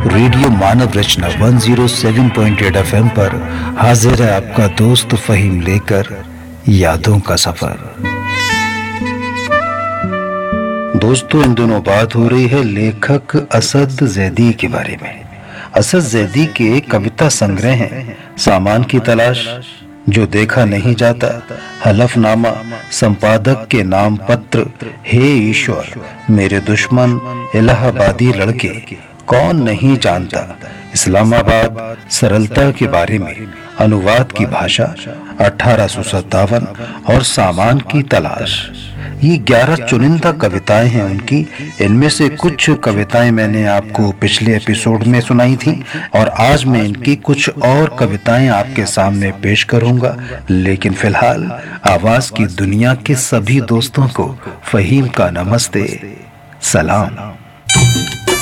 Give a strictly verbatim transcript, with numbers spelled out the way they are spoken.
Radio मानव रचना एक सौ सात पॉइंट आठ एफएम पर हाजिर है आपका दोस्त फहीम लेकर यादों का सफर। दोस्तों, इन दिनों बात हो रही है लेखक असद जैदी के बारे में। असद जैदी के कविता संग्रह हैं सामान की तलाश, जो देखा नहीं जाता, हलफनामा, संपादक के नाम पत्र, हे ईश्वर, मेरे दुश्मन, इलाहाबादी लड़के, कौन नहीं जानता, इस्लामाबाद, सरलता के बारे में, अनुवाद की भाषा, अठारह सौ सत्तावन और सामान की तलाश। ये ग्यारह चुनिंदा कविताएं हैं उनकी। इनमें से कुछ कविताएं मैंने आपको पिछले एपिसोड में सुनाई थी और आज मैं इनकी कुछ और कविताएं आपके सामने पेश करूंगा। लेकिन फिलहाल आवाज की दुनिया के सभी दोस्तों को फहीम का नमस्ते, सलाम।